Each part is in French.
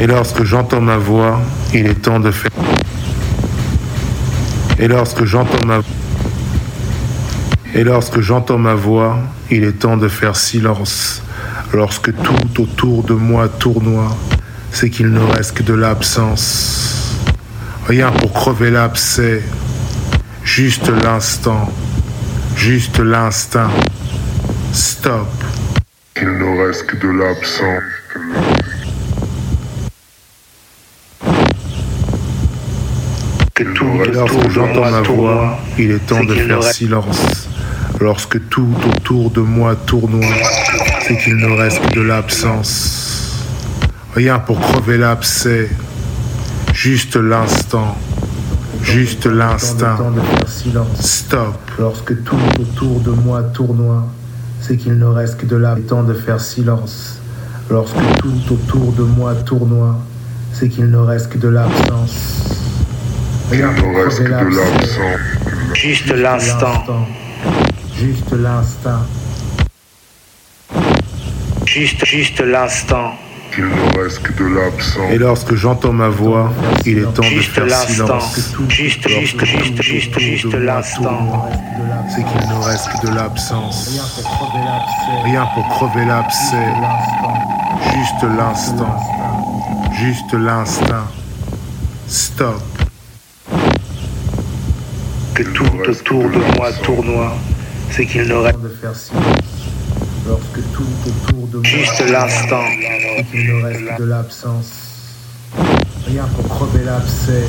Et lorsque j'entends ma voix, il est temps de faire. Et lorsque j'entends ma voix, il est temps de faire silence. Lorsque tout autour de moi tournoie, c'est qu'il ne reste que de l'absence. Rien pour crever l'abcès, juste l'instant, juste l'instinct. Stop. Il ne reste que de l'absence. Et lorsque j'entends ma voix, il est temps de faire silence. Lorsque tout autour de moi tournoie, c'est qu'il ne reste que de l'absence. Rien pour crever l'abcès, juste l'instant, juste l'instinct. Stop. Lorsque tout autour de moi tournoie, c'est qu'il ne reste que de l'absence. Temps de faire silence. Lorsque tout autour de moi tournoie, c'est qu'il ne reste que de l'absence. Rien pour crever l'absence. Juste l'instant. Juste l'instinct. Juste l'instant. Il ne reste que de l'absence. Et lorsque j'entends ma voix, il est temps de faire silence. Juste l'instant. C'est qu'il ne reste que de l'absence. Rien pour crever l'abcès. Juste l'instant. Juste l'instinct. Stop. Que tout autour de moi tournoie, c'est qu'il ne reste que de faire silence. Lorsque tout autour de moi juste l'instant, c'est qu'il ne reste que de l'absence. Rien pour crever l'abcès.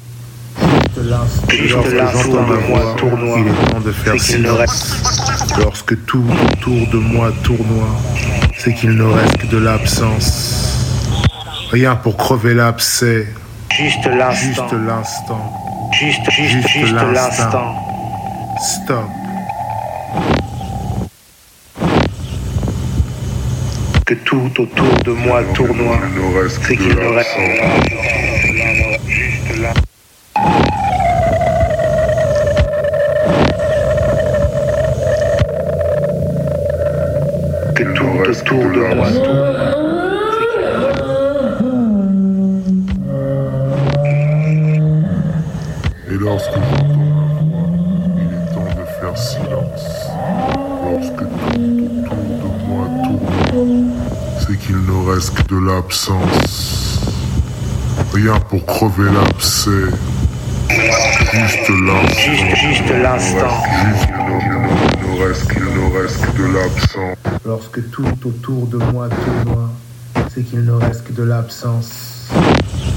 Juste l'instant de moi tournoie, il est temps de faire silence. Lorsque tout autour de moi tournoie, c'est qu'il ne reste que de l'absence. Rien pour crever l'abcès. Juste l'instant. Juste l'instant. Stop. Que tout autour de moi tournoie, c'est qu'il ne reste juste là. Que tout autour de moi tournoie. Et lorsque j'entends ma voix, il est temps de faire silence. Lorsque tout autour de moi tourne, c'est qu'il ne reste que de l'absence. Rien pour crever l'abcès. Juste l'instant. Juste l'instant. Il ne reste que de l'absence. Lorsque tout autour de moi tournoie, c'est qu'il ne reste que de l'absence.